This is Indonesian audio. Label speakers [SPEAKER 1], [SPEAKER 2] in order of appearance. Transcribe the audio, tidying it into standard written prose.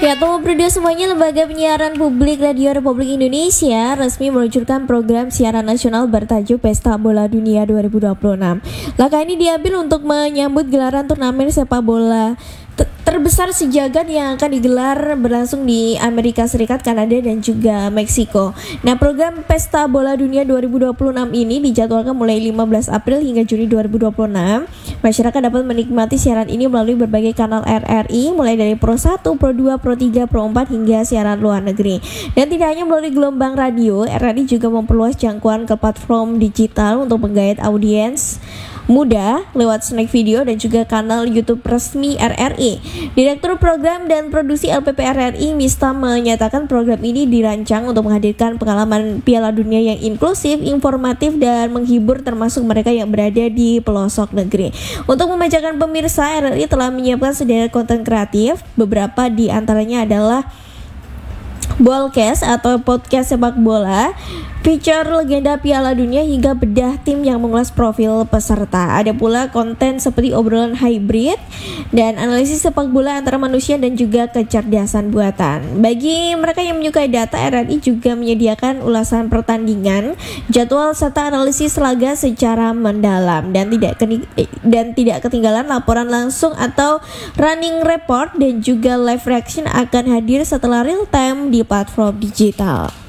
[SPEAKER 1] Ya, Tomo Bro semuanya, Lembaga Penyiaran Publik Radio Republik Indonesia resmi meluncurkan program siaran nasional bertajuk Pesta Bola Dunia 2026. Langkah ini diambil untuk menyambut gelaran turnamen sepak bola terbesar sejagat yang akan digelar berlangsung di Amerika Serikat, Kanada, dan juga Meksiko. Nah, program Pesta Bola Dunia 2026 ini dijadwalkan mulai 15 April hingga Juni 2026. Masyarakat dapat menikmati siaran ini melalui berbagai kanal RRI, mulai dari Pro 1, Pro 2, Pro 3, Pro 4, hingga siaran luar negeri. Dan tidak hanya melalui gelombang radio, RRI juga memperluas jangkauan ke platform digital untuk menggait audiens muda lewat snack video dan juga kanal YouTube resmi RRI. Direktur Program dan Produksi LPP RRI Mista menyatakan program ini dirancang untuk menghadirkan pengalaman Piala Dunia yang inklusif, informatif, dan menghibur termasuk mereka yang berada di pelosok negeri. Untuk memanjakan pemirsa, RRI telah menyiapkan sederet konten kreatif. Beberapa di antaranya adalah Ballcast atau podcast sepak bola, feature legenda Piala Dunia, hingga bedah tim yang mengulas profil peserta. Ada pula konten seperti obrolan hybrid dan analisis sepak bola antara manusia dan juga kecerdasan buatan. Bagi mereka yang menyukai data, RRI juga menyediakan ulasan pertandingan, jadwal serta analisis laga secara mendalam, dan tidak ketinggalan laporan langsung atau running report dan juga live reaction akan hadir setelah real time di platform digital.